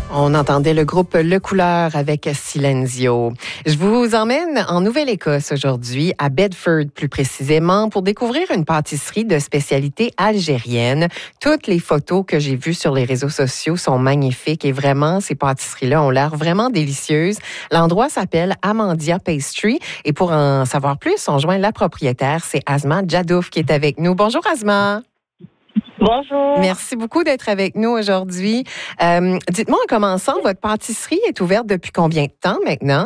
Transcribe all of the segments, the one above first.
On entendait le groupe Le Couleur avec Silenzio. Je vous emmène en Nouvelle-Écosse aujourd'hui, à Bedford plus précisément, pour découvrir une pâtisserie de spécialité algérienne. Toutes les photos que j'ai vues sur les réseaux sociaux sont magnifiques et vraiment, ces pâtisseries-là ont l'air vraiment délicieuses. L'endroit s'appelle Amandia Pastry et pour en savoir plus, on joint la propriétaire, c'est Asma Djadouf qui est avec nous. Bonjour Asma. Bonjour. Merci beaucoup d'être avec nous aujourd'hui. Dites-moi en commençant, votre pâtisserie est ouverte depuis combien de temps maintenant?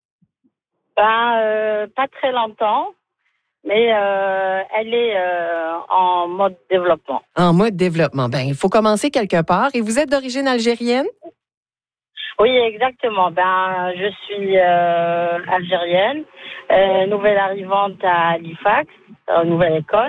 Pas très longtemps, mais elle est en mode développement. En mode développement. Ben, il faut commencer quelque part. Et vous êtes d'origine algérienne? Oui, exactement. Je suis algérienne, nouvelle arrivante à Halifax, en Nouvelle-Écosse.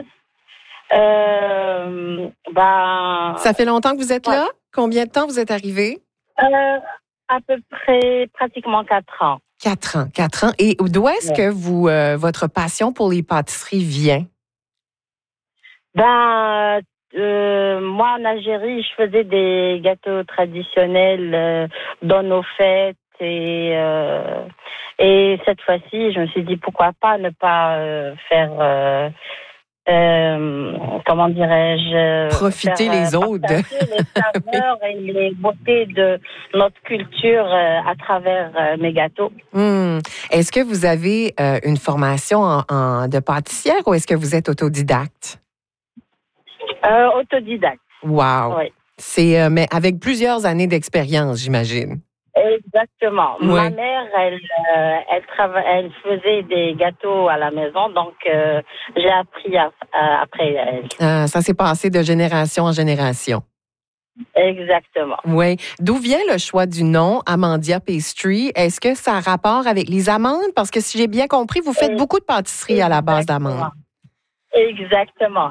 Ça fait longtemps que vous êtes là? Combien de temps vous êtes arrivé? À peu près, pratiquement 4 ans. 4 ans. 4 ans. Et d'où est-ce que votre passion pour les pâtisseries vient? Moi, en Algérie, je faisais des gâteaux traditionnels dans nos fêtes et cette fois-ci, je me suis dit pourquoi pas ne pas faire... comment dirais-je, profiter les autres, les saveurs et les beautés de notre culture à travers mes gâteaux. Est-ce que vous avez une formation de pâtissière ou est-ce que vous êtes autodidacte? Autodidacte. Wow. Oui. C'est mais avec plusieurs années d'expérience, j'imagine. Exactement. Oui. Ma mère, elle faisait des gâteaux à la maison, donc j'ai appris après elle. Ça s'est passé de génération en génération. Exactement. Oui. D'où vient le choix du nom Amandia Pastry? Est-ce que ça a rapport avec les amandes? Parce que si j'ai bien compris, vous faites beaucoup de pâtisseries à la base d'amandes. Exactement.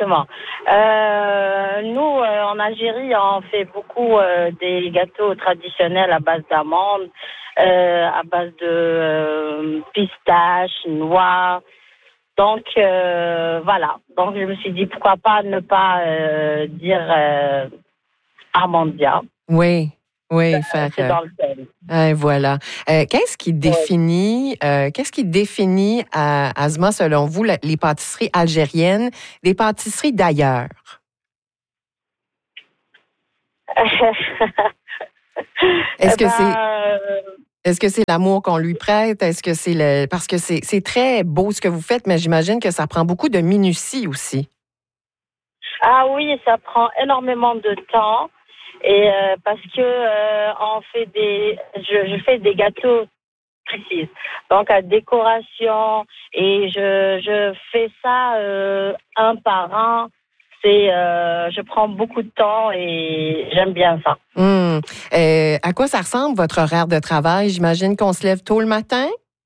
Nous, en Algérie, on fait beaucoup des gâteaux traditionnels à base d'amandes, à base de pistaches, noix. Donc, voilà. Donc, je me suis dit, pourquoi pas ne pas dire Amandia. Oui. Faire. C'est dans le thème. Voilà. Qu'est-ce qui définit, Asma, selon vous, les pâtisseries algériennes des pâtisseries d'ailleurs? Est-ce que c'est l'amour qu'on lui prête? Est-ce que c'est parce que c'est très beau ce que vous faites, mais j'imagine que ça prend beaucoup de minutie aussi. Ah oui, ça prend énormément de temps. Et parce que je fais des gâteaux précis, donc à décoration, et je fais ça un par un. Je prends beaucoup de temps et j'aime bien ça. À quoi ça ressemble votre horaire de travail? J'imagine qu'on se lève tôt le matin?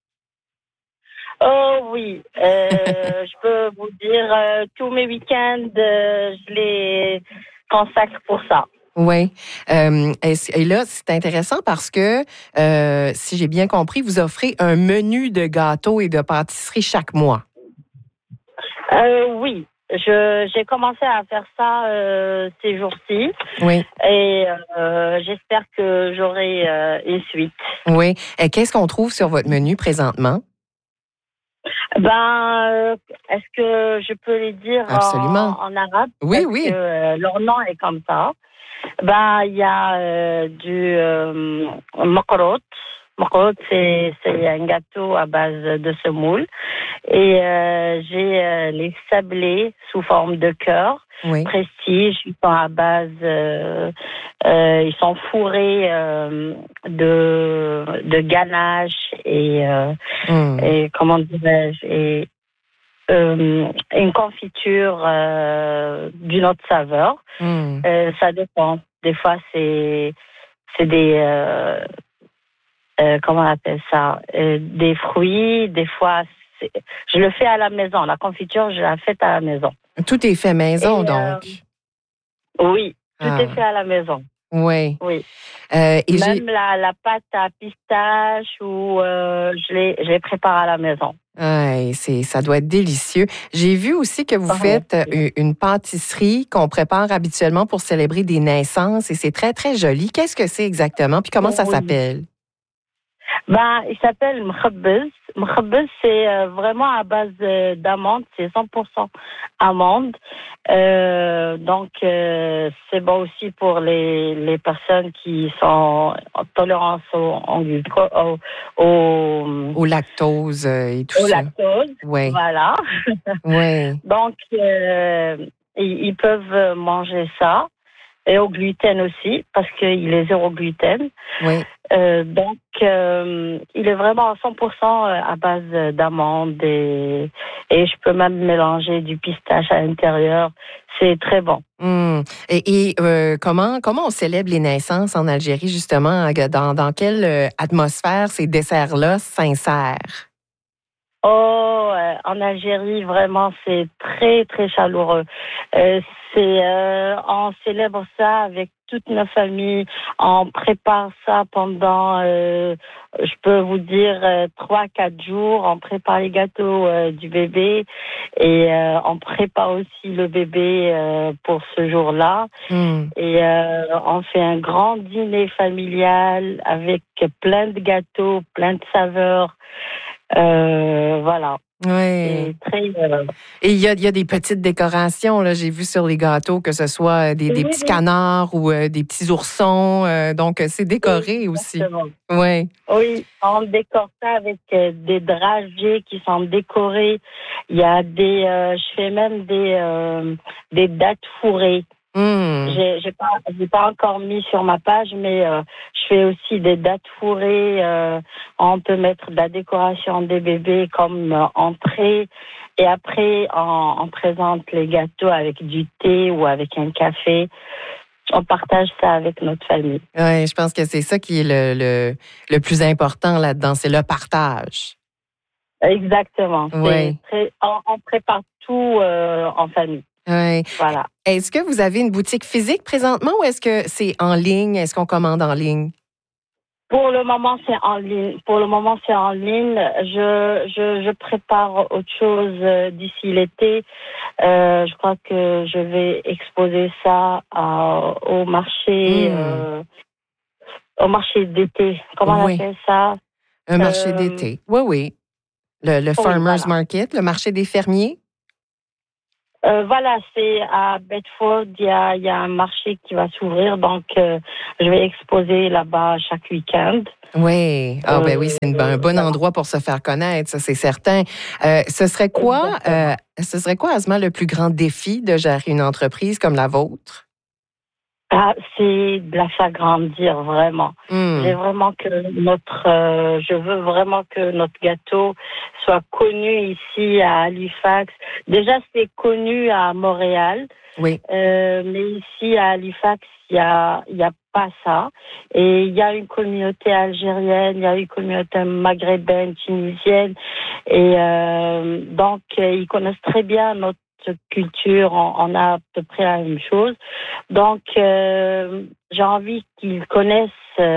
Oh oui, je peux vous dire tous mes week-ends, je les consacre pour ça. Oui. Et là, c'est intéressant parce que, si j'ai bien compris, vous offrez un menu de gâteaux et de pâtisseries chaque mois. Oui. J'ai commencé à faire ça ces jours-ci. Oui. Et j'espère que j'aurai une suite. Oui. Et qu'est-ce qu'on trouve sur votre menu présentement? Est-ce que je peux les dire en arabe? Oui, parce que leur nom est comme ça. Il y a du makrot. Makrot, c'est un gâteau à base de semoule. Et j'ai les sablés sous forme de cœur. Oui. Prestige, ils sont à base, ils sont fourrés de ganache et comment dirais-je, et une confiture d'une autre saveur. Ça dépend. Des fois, c'est des comment on appelle ça, des fruits. Des fois, je le fais à la maison. La confiture, je la fais à la maison. Tout est fait maison, donc. Oui, tout est fait à la maison. Oui. Oui. Et même la pâte à pistache, je les prépare à la maison. Ouais, ça doit être délicieux. J'ai vu aussi que vous faites une pâtisserie qu'on prépare habituellement pour célébrer des naissances et c'est très, très joli. Qu'est-ce que c'est exactement? Puis comment ça s'appelle? Il s'appelle mkhabbez. Mkhabbez, c'est vraiment à base d'amandes. C'est 100% amandes. Donc, c'est bon aussi pour les personnes qui sont en tolérance au lactose et tout ça. Au lactose, ouais. Voilà. Ouais. Donc, ils peuvent manger ça. Et au gluten aussi, parce qu'il est zéro gluten. Oui. Donc, il est vraiment à 100% à base d'amandes et je peux même mélanger du pistache à l'intérieur. C'est très bon. Et comment on célèbre les naissances en Algérie, justement? Dans quelle atmosphère ces desserts-là s'insèrent? En Algérie, vraiment, c'est très, très chaleureux. On célèbre ça avec toute nos familles. On prépare ça pendant, je peux vous dire, 3-4 jours. On prépare les gâteaux du bébé et on prépare aussi le bébé pour ce jour-là. Et on fait un grand dîner familial avec plein de gâteaux, plein de saveurs. Voilà. Oui. Et il y a des petites décorations, là, j'ai vu sur les gâteaux, que ce soit des petits canards ou des petits oursons. Donc, c'est décoré aussi. Oui. Oui, on décore ça avec des dragées qui sont décorées. Il y a je fais même des dattes fourrées. J'ai pas encore mis sur ma page, mais je fais aussi des dattes fourrées. On peut mettre de la décoration des bébés comme entrée. Et après, on présente les gâteaux avec du thé ou avec un café. On partage ça avec notre famille. Oui, je pense que c'est ça qui est le plus important là-dedans, c'est le partage. Exactement. Oui. On prépare tout en famille. Oui. Voilà. Est-ce que vous avez une boutique physique présentement ou est-ce que c'est en ligne? Est-ce qu'on commande en ligne? Pour le moment, c'est en ligne. Je prépare autre chose d'ici l'été. Je crois que je vais exposer ça au marché d'été. Comment on appelle ça? Un marché d'été. Oui. Le Farmers Market, le marché des fermiers. Voilà, c'est à Bedford. Il y a un marché qui va s'ouvrir, donc je vais exposer là-bas chaque week-end. Oui. Oui, c'est un bon endroit pour se faire connaître, ça c'est certain. Ce serait quoi, Asma, le plus grand défi de gérer une entreprise comme la vôtre? C'est de la faire grandir, vraiment. Je veux vraiment que notre gâteau soit connu ici à Halifax. Déjà, c'est connu à Montréal. Oui. Mais ici à Halifax, il y a pas ça. Et il y a une communauté algérienne, il y a une communauté maghrébine, tunisienne. Et donc, ils connaissent très bien notre culture, on a à peu près la même chose. Donc, j'ai envie qu'ils connaissent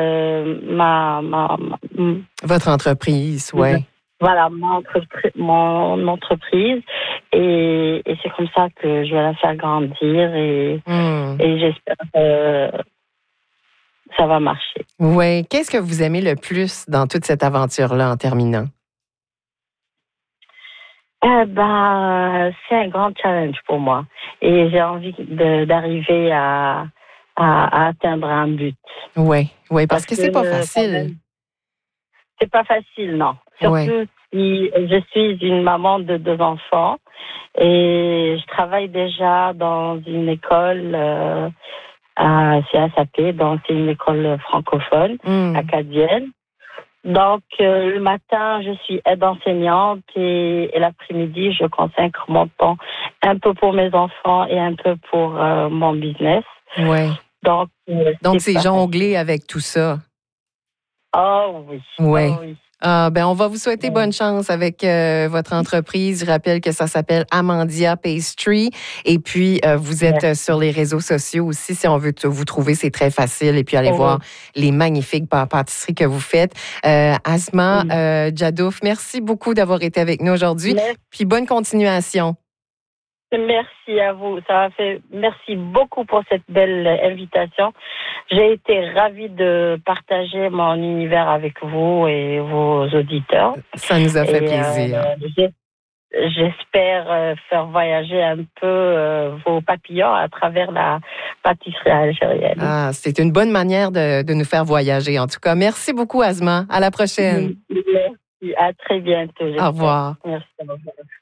votre entreprise, oui. Voilà, mon entreprise. Et c'est comme ça que je vais la faire grandir et j'espère que ça va marcher. Oui. Qu'est-ce que vous aimez le plus dans toute cette aventure-là en terminant? C'est un grand challenge pour moi et j'ai envie d'arriver à atteindre un but. Oui, parce que c'est pas facile. C'est pas facile, non. Surtout si je suis une maman de 2 enfants et je travaille déjà dans une école à CSAP, donc c'est une école francophone, acadienne. Donc, le matin, je suis aide enseignante et l'après-midi, je consacre mon temps un peu pour mes enfants et un peu pour mon business. Oui. Donc c'est jongler avec tout ça. Oh oui. Oui. Oh oui. On va vous souhaiter bonne chance avec votre entreprise. Je rappelle que ça s'appelle Amandia Pastry. Et puis, vous êtes sur les réseaux sociaux aussi. Si on veut vous trouver, c'est très facile. Et puis, allez voir les magnifiques pâtisseries que vous faites. Asma Djadouf, merci beaucoup d'avoir été avec nous aujourd'hui. Puis, bonne continuation. Merci à vous. Merci beaucoup pour cette belle invitation. J'ai été ravie de partager mon univers avec vous et vos auditeurs. Ça nous a fait plaisir. J'espère faire voyager un peu vos papillons à travers la pâtisserie algérienne. C'est une bonne manière de nous faire voyager. En tout cas, merci beaucoup, Asma. À la prochaine. Merci. À très bientôt. Au revoir. Merci.